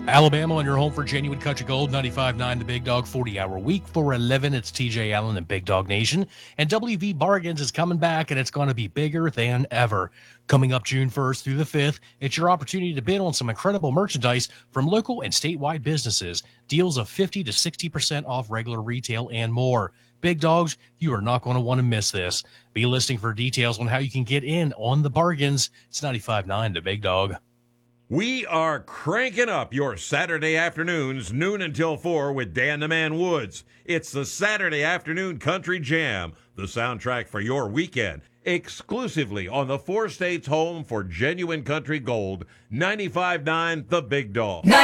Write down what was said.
Alabama on your home for genuine country gold, 95.9 The Big Dog, 40-hour week for 11. It's TJ Allen and Big Dog Nation. And WV Bargains is coming back, and it's going to be bigger than ever. Coming up June 1st through the 5th, it's your opportunity to bid on some incredible merchandise from local and statewide businesses. Deals of 50 to 60% off regular retail and more. Big dogs, you are not going to want to miss this. Be listening for details on how you can get in on the bargains. It's 95.9 The Big Dog. We are cranking up your Saturday afternoons, noon until 4 with Dan the Man Woods. It's the Saturday Afternoon Country Jam, the soundtrack for your weekend, exclusively on the 4 states home for genuine country gold, 95.9 The Big Dog.